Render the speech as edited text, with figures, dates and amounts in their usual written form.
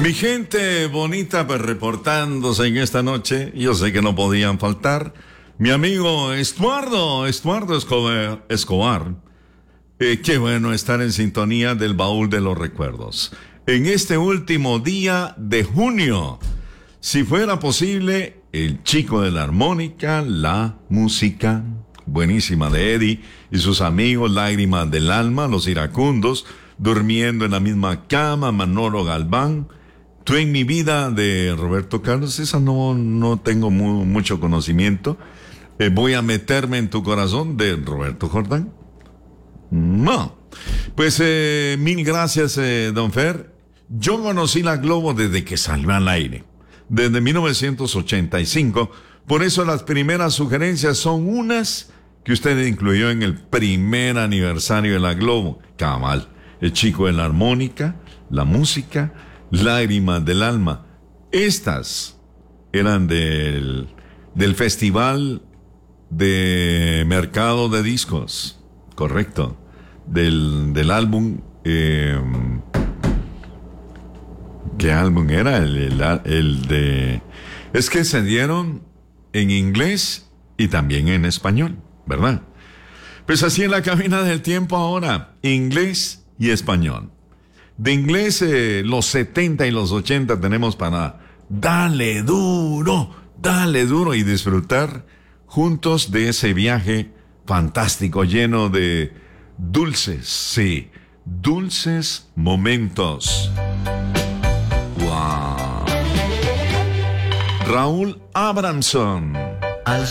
Mi gente bonita, pues reportándose en esta noche, yo sé que no podían faltar. Mi amigo Estuardo Escobar. Qué bueno estar en sintonía del baúl de los recuerdos. En este último día de junio, si fuera posible, el chico de la armónica, la música buenísima de Eddie y sus amigos, Lágrimas del Alma, Los Iracundos, Durmiendo en la misma cama, Manolo Galván, Tú en mi vida de Roberto Carlos. Esa no tengo mucho conocimiento. Voy a meterme en tu corazón de Roberto Jordán. No. Pues mil gracias, don Fer. Yo conocí la Globo desde que salió al aire, desde 1985. Por eso las primeras sugerencias son unas que usted incluyó en el primer aniversario de la Globo. Cabal, el chico de la armónica, la música, Lágrimas del Alma. Estas eran del Festival de Mercado de Discos, correcto, del álbum, ¿qué álbum era? El de... Es que se dieron en inglés y también en español, ¿verdad? Pues así en la cabina del tiempo ahora, inglés y español. De inglés, los 70 y los 80 tenemos para darle duro y disfrutar juntos de ese viaje fantástico lleno de dulces momentos. ¡Wow! Raúl Abramson.